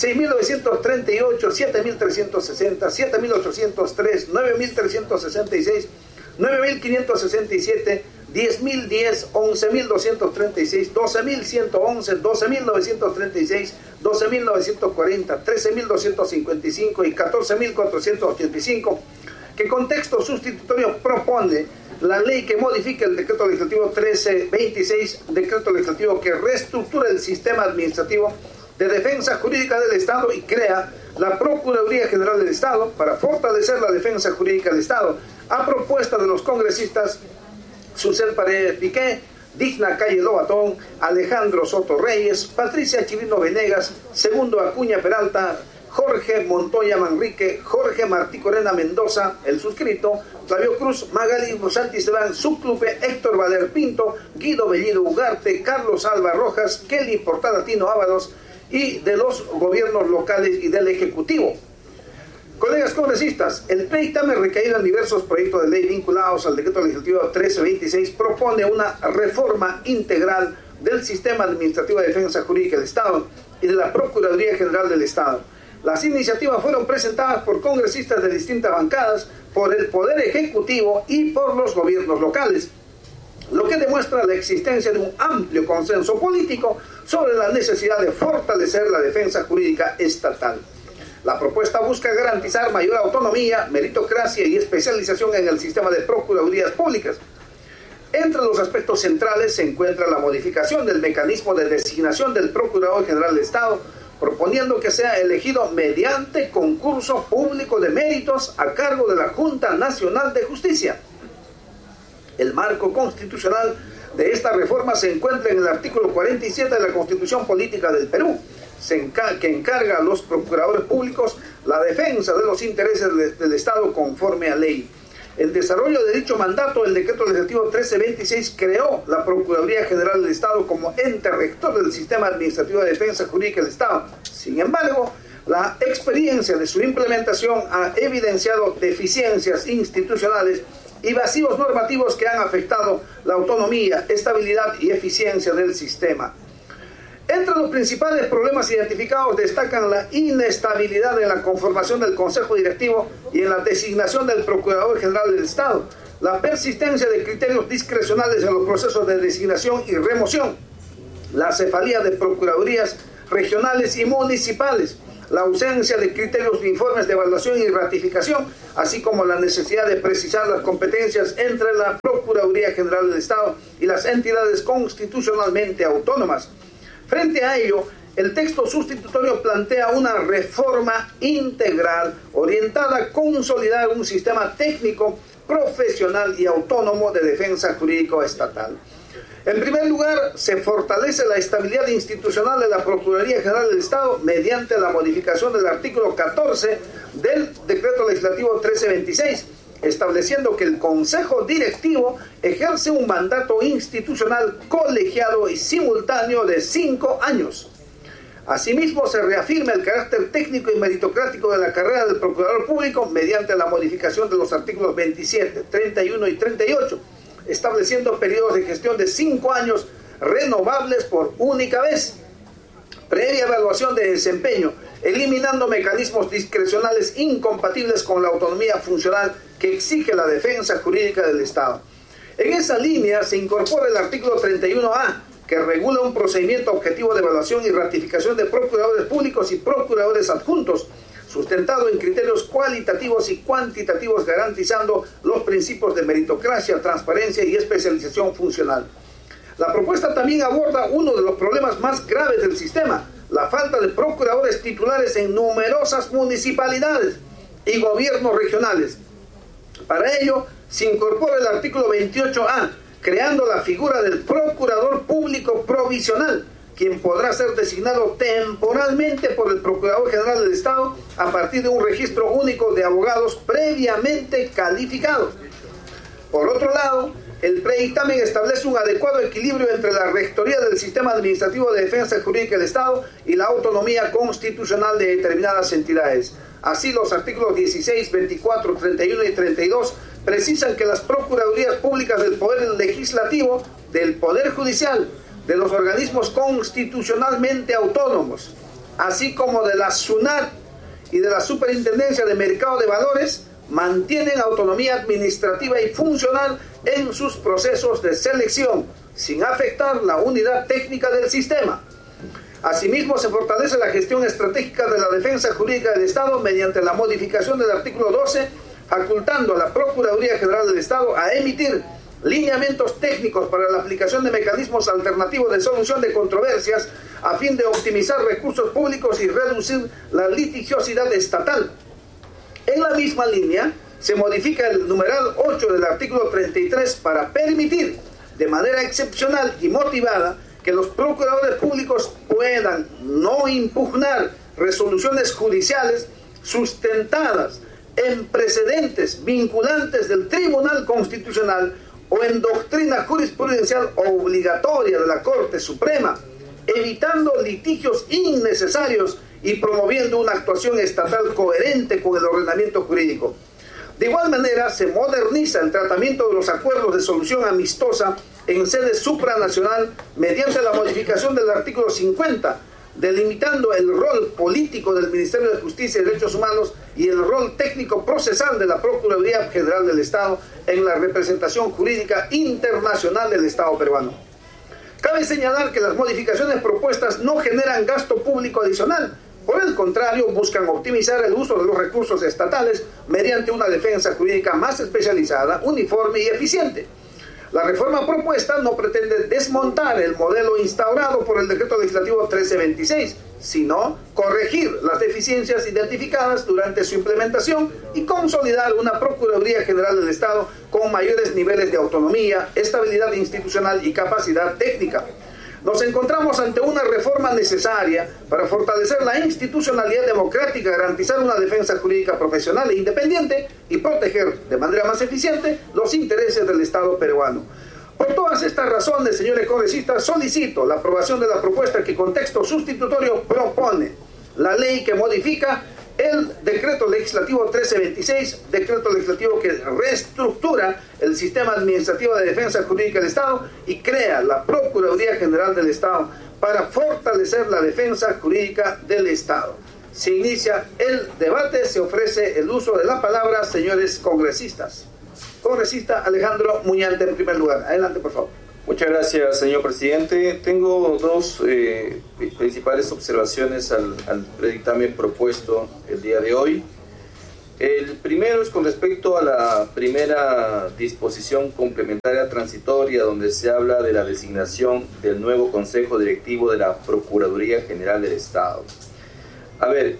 6.938, 7.360, 7.803, 9.366, 9.567, 10.010, 11.236, 12.111, 12.936, 12.940, 13.255 y 14.485, que con texto sustitutorio propone la ley que modifica el decreto legislativo 1326, decreto legislativo que reestructura el sistema administrativo de defensa jurídica del Estado y crea la Procuraduría General del Estado para fortalecer la defensa jurídica del Estado, a propuesta de los congresistas Susel Paredes Piqué, Digna Calle Lobatón, Alejandro Soto Reyes, Patricia Chirino Venegas, Segundo Acuña Peralta, Jorge Montoya Manrique, Jorge Martí Corena Mendoza, el suscrito, Flavio Cruz, Magali Santistebán, Subclupe, Héctor Valer Pinto, Guido Bellido Ugarte, Carlos Alba Rojas, Kelly Portalatino Ábalos, y de los gobiernos locales y del Ejecutivo. Colegas congresistas, el predictamen recaído en diversos proyectos de ley vinculados al decreto legislativo 1326 propone una reforma integral del sistema administrativo de defensa jurídica del Estado y de la Procuraduría General del Estado. Las iniciativas fueron presentadas por congresistas de distintas bancadas, por el Poder Ejecutivo y por los gobiernos locales, lo que demuestra la existencia de un amplio consenso político sobre la necesidad de fortalecer la defensa jurídica estatal. La propuesta busca garantizar mayor autonomía, meritocracia y especialización en el sistema de procuradurías públicas. Entre los aspectos centrales se encuentra la modificación del mecanismo de designación del Procurador General del Estado, proponiendo que sea elegido mediante concurso público de méritos a cargo de la Junta Nacional de Justicia. El marco constitucional de esta reforma se encuentra en el artículo 47 de la Constitución Política del Perú, que encarga a los procuradores públicos la defensa de los intereses del Estado conforme a ley. El desarrollo de dicho mandato, el decreto legislativo 1326 creó la Procuraduría General del Estado como ente rector del sistema administrativo de defensa jurídica del Estado. Sin embargo, la experiencia de su implementación ha evidenciado deficiencias institucionales y vacíos normativos que han afectado la autonomía, estabilidad y eficiencia del sistema. Entre los principales problemas identificados destacan la inestabilidad en la conformación del Consejo Directivo y en la designación del Procurador General del Estado, la persistencia de criterios discrecionales en los procesos de designación y remoción, la cefalía de procuradurías regionales y municipales, la ausencia de criterios uniformes de evaluación y ratificación, así como la necesidad de precisar las competencias entre la Procuraduría General del Estado y las entidades constitucionalmente autónomas. Frente a ello, el texto sustitutorio plantea una reforma integral orientada a consolidar un sistema técnico, profesional y autónomo de defensa jurídico estatal. En primer lugar, se fortalece la estabilidad institucional de la Procuraduría General del Estado mediante la modificación del artículo 14 del Decreto Legislativo 1326, estableciendo que el Consejo Directivo ejerce un mandato institucional colegiado y simultáneo de 5 años. Asimismo, se reafirma el carácter técnico y meritocrático de la carrera del Procurador Público mediante la modificación de los artículos 27, 31 y 38, estableciendo periodos de gestión de 5 años renovables por única vez, previa evaluación de desempeño, eliminando mecanismos discrecionales incompatibles con la autonomía funcional que exige la defensa jurídica del Estado. En esa línea se incorpora el artículo 31A, que regula un procedimiento objetivo de evaluación y ratificación de procuradores públicos y procuradores adjuntos, sustentado en criterios cualitativos y cuantitativos, garantizando los principios de meritocracia, transparencia y especialización funcional. La propuesta también aborda uno de los problemas más graves del sistema, la falta de procuradores titulares en numerosas municipalidades y gobiernos regionales. Para ello, se incorpora el artículo 28A, creando la figura del Procurador Público Provisional, quien podrá ser designado temporalmente por el Procurador General del Estado a partir de un registro único de abogados previamente calificados. Por otro lado, el predictamen establece un adecuado equilibrio entre la rectoría del Sistema Administrativo de Defensa Jurídica del Estado y la autonomía constitucional de determinadas entidades. Así, los artículos 16, 24, 31 y 32 precisan que las Procuradurías Públicas del Poder Legislativo, del Poder Judicial, de los organismos constitucionalmente autónomos, así como de la SUNAT y de la Superintendencia de Mercado de Valores, mantienen autonomía administrativa y funcional en sus procesos de selección, sin afectar la unidad técnica del sistema. Asimismo, se fortalece la gestión estratégica de la defensa jurídica del Estado mediante la modificación del artículo 12, facultando a la Procuraduría General del Estado a emitir lineamientos técnicos para la aplicación de mecanismos alternativos de solución de controversias a fin de optimizar recursos públicos y reducir la litigiosidad estatal. En la misma línea, se modifica el numeral 8 del artículo 33 para permitir, de manera excepcional y motivada, que los procuradores públicos puedan no impugnar resoluciones judiciales sustentadas en precedentes vinculantes del Tribunal Constitucional o en doctrina jurisprudencial obligatoria de la Corte Suprema, evitando litigios innecesarios y promoviendo una actuación estatal coherente con el ordenamiento jurídico. De igual manera, se moderniza el tratamiento de los acuerdos de solución amistosa en sede supranacional mediante la modificación del artículo 50, delimitando el rol político del Ministerio de Justicia y Derechos Humanos y el rol técnico procesal de la Procuraduría General del Estado en la representación jurídica internacional del Estado peruano. Cabe señalar que las modificaciones propuestas no generan gasto público adicional. Por el contrario, buscan optimizar el uso de los recursos estatales mediante una defensa jurídica más especializada, uniforme y eficiente. La reforma propuesta no pretende desmontar el modelo instaurado por el Decreto Legislativo 1326, sino corregir las deficiencias identificadas durante su implementación y consolidar una Procuraduría General del Estado con mayores niveles de autonomía, estabilidad institucional y capacidad técnica. Nos encontramos ante una reforma necesaria para fortalecer la institucionalidad democrática, garantizar una defensa jurídica profesional e independiente y proteger de manera más eficiente los intereses del Estado peruano. Por todas estas razones, señores congresistas, solicito la aprobación de la propuesta que con texto sustitutorio propone la ley que modifica el Decreto Legislativo 1326, decreto legislativo que reestructura el sistema administrativo de defensa jurídica del Estado y crea la Procuraduría General del Estado para fortalecer la defensa jurídica del Estado. Se inicia el debate, se ofrece el uso de la palabra, señores congresistas. Congresista Alejandro Muñante, en primer lugar. Adelante, por favor. Muchas gracias, señor presidente. Tengo dos principales observaciones al predictamen propuesto el día de hoy. El primero es con respecto a la primera disposición complementaria transitoria, donde se habla de la designación del nuevo Consejo Directivo de la Procuraduría General del Estado. A ver,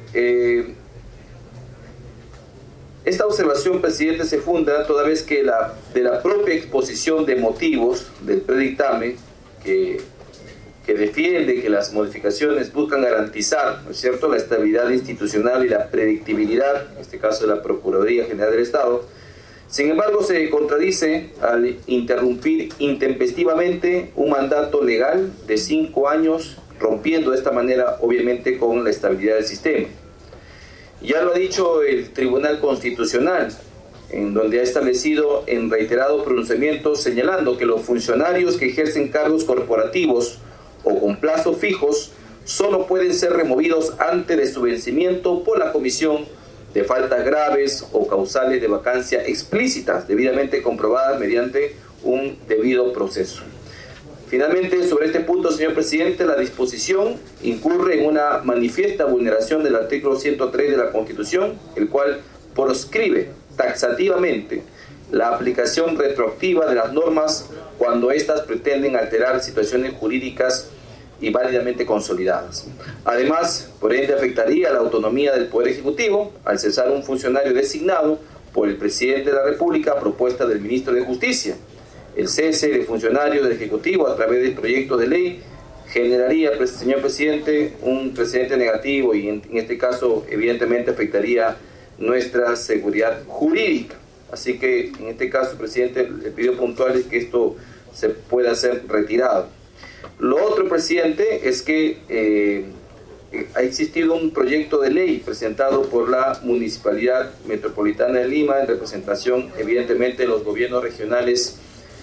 esta observación, presidente, se funda toda vez que de la propia exposición de motivos del predictamen, que defiende que las modificaciones buscan garantizar, ¿no es cierto?, la estabilidad institucional y la predictibilidad, en este caso de la Procuraduría General del Estado. Sin embargo, se contradice al interrumpir intempestivamente un mandato legal de 5 años, rompiendo de esta manera, obviamente, con la estabilidad del sistema. Ya lo ha dicho el Tribunal Constitucional, en donde ha establecido en reiterados pronunciamientos señalando que los funcionarios que ejercen cargos corporativos o con plazos fijos solo pueden ser removidos antes de su vencimiento por la comisión de faltas graves o causales de vacancia explícitas, debidamente comprobadas mediante un debido proceso. Finalmente, sobre este punto, señor presidente, la disposición incurre en una manifiesta vulneración del artículo 103 de la Constitución, el cual proscribe taxativamente la aplicación retroactiva de las normas cuando éstas pretenden alterar situaciones jurídicas y válidamente consolidadas. Además, por ende, afectaría la autonomía del Poder Ejecutivo al cesar un funcionario designado por el Presidente de la República a propuesta del Ministro de Justicia. El cese de funcionarios del Ejecutivo a través de proyectos de ley generaría, señor presidente, un precedente negativo y en este caso evidentemente afectaría nuestra seguridad jurídica. Así que en este caso, presidente, le pido puntual es que esto se pueda ser retirado. Lo otro, presidente, es que ha existido un proyecto de ley presentado por la Municipalidad Metropolitana de Lima en representación evidentemente de los gobiernos regionales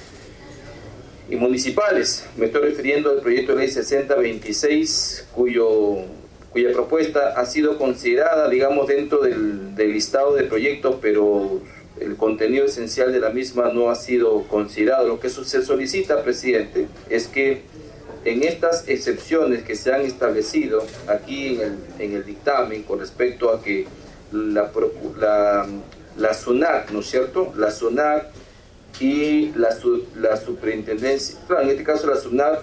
y municipales. Me estoy refiriendo al proyecto de ley 6026, cuya propuesta ha sido considerada, digamos, dentro del listado de proyectos, pero el contenido esencial de la misma no ha sido considerado. Lo que se solicita, presidente, es que en estas excepciones que se han establecido aquí en el dictamen con respecto a que la SUNAT, ¿no es cierto?, la SUNAT y la superintendencia, claro, en este caso la SUNAT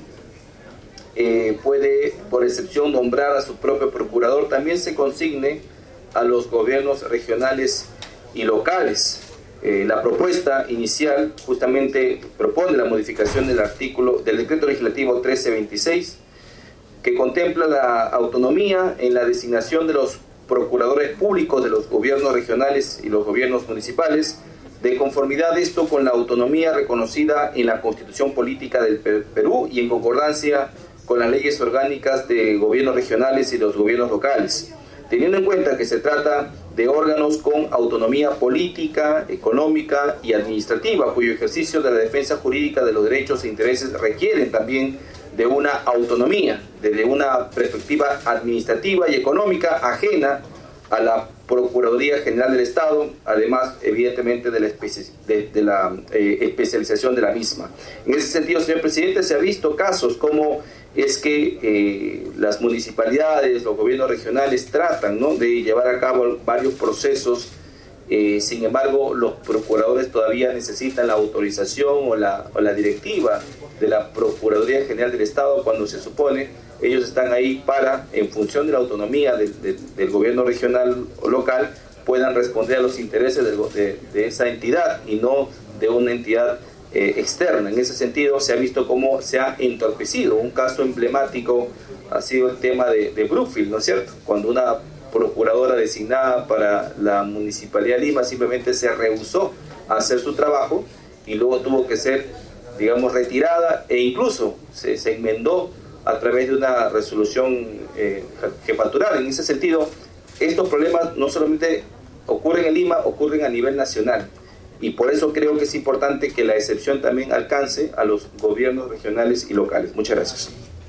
puede por excepción nombrar a su propio procurador, también se consigne a los gobiernos regionales y locales. La propuesta inicial justamente propone la modificación del artículo del decreto legislativo 1326, que contempla la autonomía en la designación de los procuradores públicos de los gobiernos regionales y los gobiernos municipales, de conformidad esto con la autonomía reconocida en la Constitución Política del Perú y en concordancia con las leyes orgánicas de gobiernos regionales y los gobiernos locales, teniendo en cuenta que se trata de órganos con autonomía política, económica y administrativa, cuyo ejercicio de la defensa jurídica de los derechos e intereses requieren también de una autonomía desde una perspectiva administrativa y económica ajena a la Procuraduría General del Estado, además evidentemente de la especialización de la misma. En ese sentido, señor presidente, se ha visto casos como es que las municipalidades, los gobiernos regionales tratan, ¿no?, de llevar a cabo varios procesos, sin embargo los procuradores todavía necesitan la autorización o la directiva de la Procuraduría General del Estado, cuando se supone ellos están ahí para, en función de la autonomía del gobierno regional o local, puedan responder a los intereses de esa entidad y no de una entidad externa. En ese sentido se ha visto cómo se ha entorpecido. Un caso emblemático ha sido el tema de Brookfield, ¿no es cierto?, cuando una procuradora designada para la Municipalidad de Lima simplemente se rehusó a hacer su trabajo y luego tuvo que ser, digamos, retirada e incluso se enmendó a través de una resolución jefatural. En ese sentido, estos problemas no solamente ocurren en Lima, ocurren a nivel nacional. Y por eso creo que es importante que la excepción también alcance a los gobiernos regionales y locales. Muchas gracias.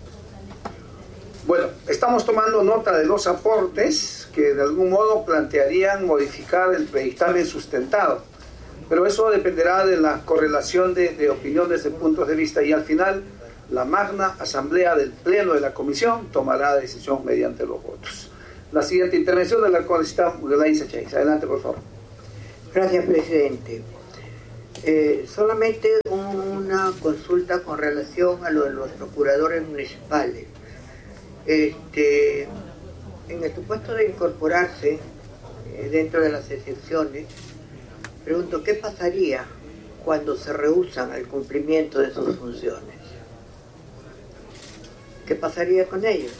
Bueno, estamos tomando nota de los aportes que de algún modo plantearían modificar el predictamen sustentado. Pero eso dependerá de la correlación de opiniones, de puntos de vista, y al final la magna asamblea del pleno de la comisión tomará decisión mediante los votos. La siguiente intervención de la congresista Gelain Sechay. Adelante, por favor. Gracias, presidente. Solamente una consulta con relación a lo de los procuradores municipales. En el supuesto de incorporarse dentro de las excepciones, pregunto, ¿qué pasaría cuando se rehúsan al cumplimiento de sus funciones? ¿Qué pasaría con ellos?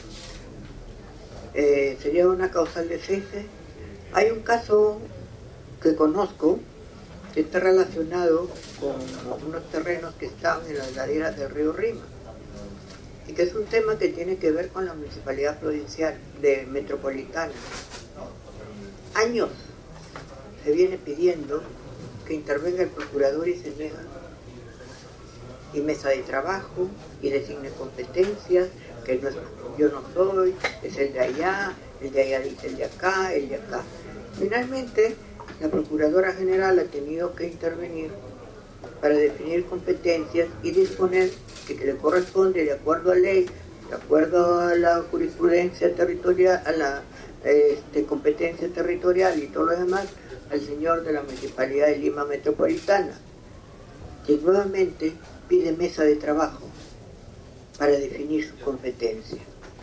¿Sería una causal de cese? Hay un caso que conozco que está relacionado con unos terrenos que están en las laderas del río Rima, y que es un tema que tiene que ver con la municipalidad provincial de metropolitana. Años se viene pidiendo que intervenga el procurador y se niega. Y mesa de trabajo, y designe competencias, que no es, yo no soy, es el de allá dice el de acá, el de acá. Finalmente, la Procuradora General ha tenido que intervenir para definir competencias y disponer que le corresponde, de acuerdo a ley, de acuerdo a la jurisprudencia territorial, a la competencia territorial y todo lo demás, al señor de la Municipalidad de Lima Metropolitana, que nuevamente pide mesa de trabajo para definir su competencia.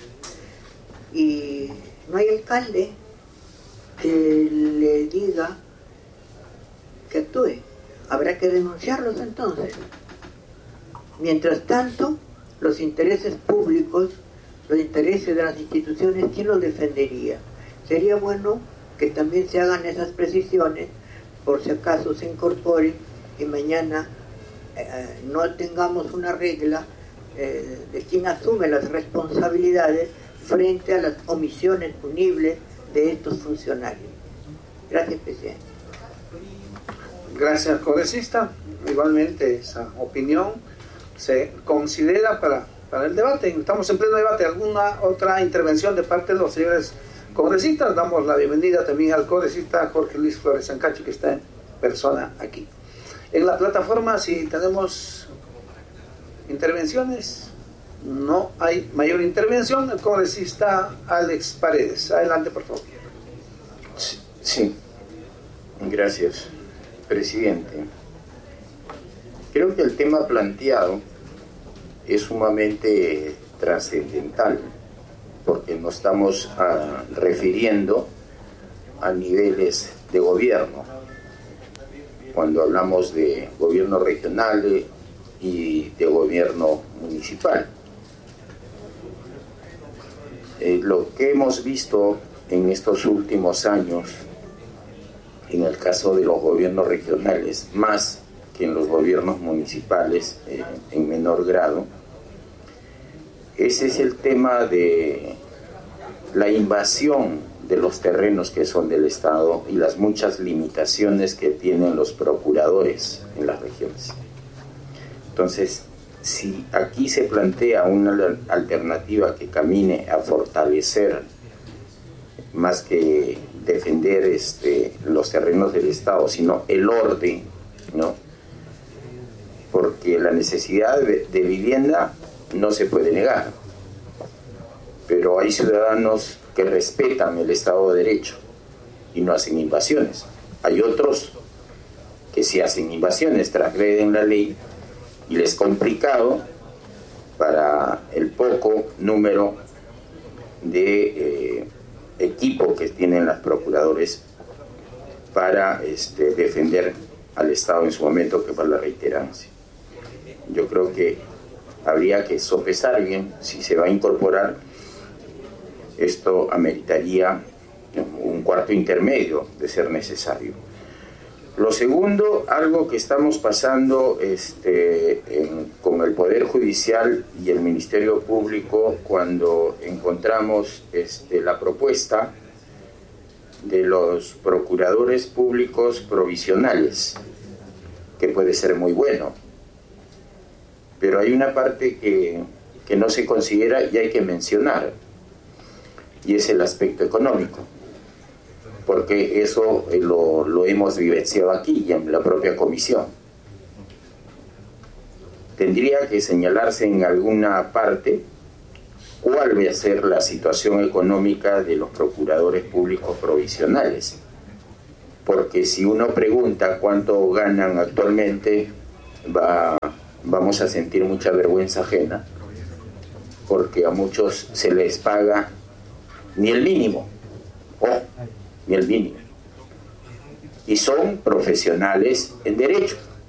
Y no hay alcalde que le diga que actúe. Habrá que denunciarlos entonces. Mientras tanto, los intereses públicos, los intereses de las instituciones, ¿quién los defendería? Sería bueno que también se hagan esas precisiones, por si acaso se incorpore y mañana no tengamos una regla de quién asume las responsabilidades frente a las omisiones punibles de estos funcionarios. Gracias, presidente. Gracias, congresista. Igualmente esa opinión se considera para el debate. Estamos en pleno debate. ¿Alguna otra intervención de parte de los señores congresistas? Damos la bienvenida también al congresista Jorge Luis Flores Sancachi, que está en persona aquí. En la plataforma, si tenemos intervenciones, no hay mayor intervención. El congresista Alex Paredes. Adelante, por favor. Sí. Gracias, presidente. Creo que el tema planteado es sumamente trascendental, porque nos estamos refiriendo a niveles de gobierno. Cuando hablamos de gobierno regional y de gobierno municipal. Lo que hemos visto en estos últimos años, en el caso de los gobiernos regionales, más que en los gobiernos municipales en menor grado, ese es el tema de la invasión de los terrenos que son del Estado y las muchas limitaciones que tienen los procuradores en las regiones. Entonces, si aquí se plantea una alternativa que camine a fortalecer más que defender los terrenos del Estado, sino el orden, ¿no? Porque la necesidad de vivienda no se puede negar, pero hay ciudadanos que respetan el Estado de Derecho y no hacen invasiones. Hay otros que sí hacen invasiones, transgreden la ley, y les es complicado para el poco número de equipo que tienen los procuradores para defender al Estado en su momento, que fue la reiterancia. Yo creo que habría que sopesar bien si se va a incorporar. Esto ameritaría un cuarto intermedio de ser necesario. Lo segundo, algo que estamos pasando con el Poder Judicial y el Ministerio Público cuando encontramos la propuesta de los procuradores públicos provisionales, que puede ser muy bueno, pero hay una parte que no se considera y hay que mencionar, y es el aspecto económico, porque eso lo hemos vivenciado aquí y en la propia comisión. Tendría que señalarse en alguna parte cuál va a ser la situación económica de los procuradores públicos provisionales, porque si uno pregunta cuánto ganan actualmente, vamos a sentir mucha vergüenza ajena, porque a muchos se les paga ni el mínimo, ni el mínimo, y son profesionales en derecho.